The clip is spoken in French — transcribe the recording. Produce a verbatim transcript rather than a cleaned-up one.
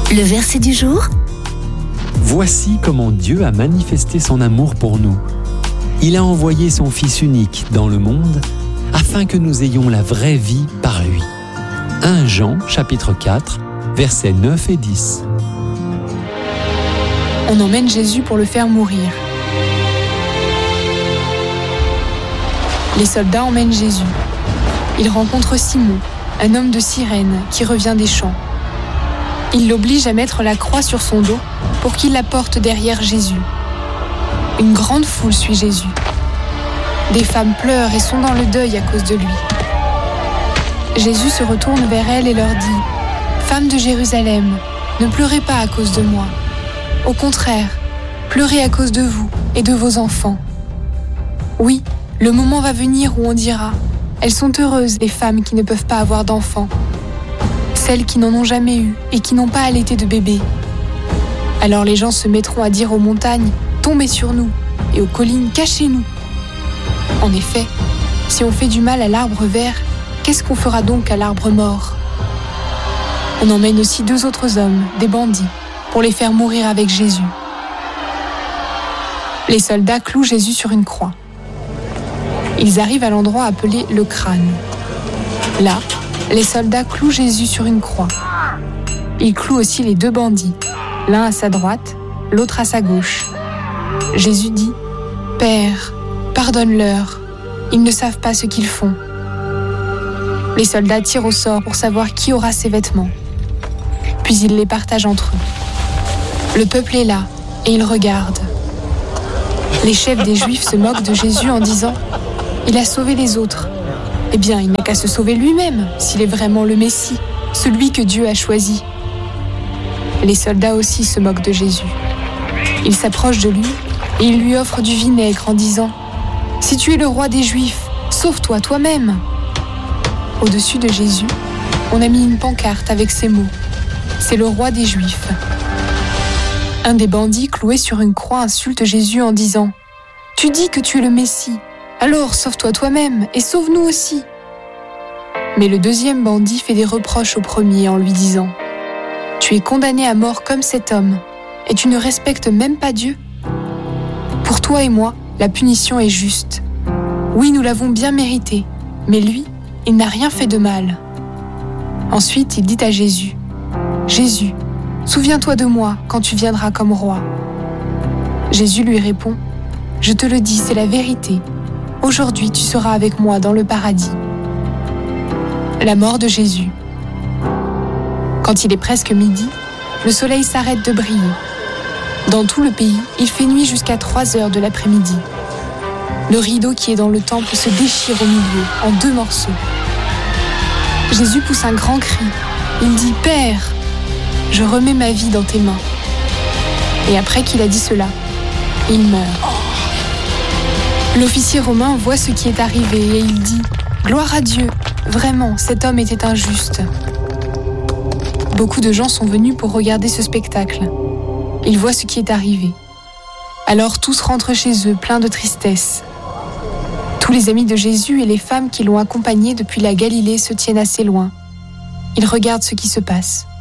Le verset du jour. Voici comment Dieu a manifesté son amour pour nous. Il a envoyé son Fils unique dans le monde afin que nous ayons la vraie vie par lui. premier Jean, chapitre quatre, versets neuf et dix. On emmène Jésus pour le faire mourir. Les soldats emmènent Jésus. Ils rencontrent Simon, un homme de Cyrène qui revient des champs. Ils l'obligent à mettre la croix sur son dos pour qu'il la porte derrière Jésus. Une grande foule suit Jésus. Des femmes pleurent et sont dans le deuil à cause de lui. Jésus se retourne vers elles et leur dit « Femmes de Jérusalem, ne pleurez pas à cause de moi. Au contraire, pleurez à cause de vous et de vos enfants. Oui, le moment va venir où on dira « Elles sont heureuses, les femmes qui ne peuvent pas avoir d'enfants. Celles qui n'en ont jamais eu et qui n'ont pas allaité de bébé. » Alors les gens se mettront à dire aux montagnes « Tombez sur nous » et aux collines « Cachez-nous ». En effet, si on fait du mal à l'arbre vert, qu'est-ce qu'on fera donc à l'arbre mort ? On emmène aussi deux autres hommes, des bandits, pour les faire mourir avec Jésus. Les soldats clouent Jésus sur une croix. Ils arrivent à l'endroit appelé le crâne. Là, les soldats clouent Jésus sur une croix. Ils clouent aussi les deux bandits, l'un à sa droite, l'autre à sa gauche. Jésus dit « Père, pardonne-leur, ils ne savent pas ce qu'ils font. » Les soldats tirent au sort pour savoir qui aura ces vêtements. Puis ils les partagent entre eux. Le peuple est là et il regarde. Les chefs des Juifs se moquent de Jésus en disant « Il a sauvé les autres. Eh bien, il n'a qu'à se sauver lui-même s'il est vraiment le Messie, celui que Dieu a choisi. » Les soldats aussi se moquent de Jésus. Ils s'approchent de lui et ils lui offrent du vinaigre en disant « Si tu es le roi des Juifs, sauve-toi toi-même. » Au-dessus de Jésus, on a mis une pancarte avec ces mots. C'est le roi des Juifs. Un des bandits cloués sur une croix insulte Jésus en disant « Tu dis que tu es le Messie, alors sauve-toi toi-même et sauve-nous aussi. » Mais le deuxième bandit fait des reproches au premier en lui disant « Tu es condamné à mort comme cet homme, et tu ne respectes même pas Dieu. Pour toi et moi, la punition est juste. Oui, nous l'avons bien mérité, mais lui, il n'a rien fait de mal. » Ensuite, il dit à Jésus « Jésus, souviens-toi de moi quand tu viendras comme roi. » Jésus lui répond « Je te le dis, c'est la vérité. Aujourd'hui, tu seras avec moi dans le paradis. » La mort de Jésus. Quand il est presque midi, le soleil s'arrête de briller. Dans tout le pays, il fait nuit jusqu'à trois heures de l'après-midi. Le rideau qui est dans le temple se déchire au milieu, en deux morceaux. Jésus pousse un grand cri. Il dit « Père, je remets ma vie dans tes mains. » Et après qu'il a dit cela, il meurt. L'officier romain voit ce qui est arrivé et il dit « Gloire à Dieu, vraiment, cet homme était injuste. » Beaucoup de gens sont venus pour regarder ce spectacle. Ils voient ce qui est arrivé. Alors tous rentrent chez eux, pleins de tristesse. Tous les amis de Jésus et les femmes qui l'ont accompagné depuis la Galilée se tiennent assez loin. Ils regardent ce qui se passe.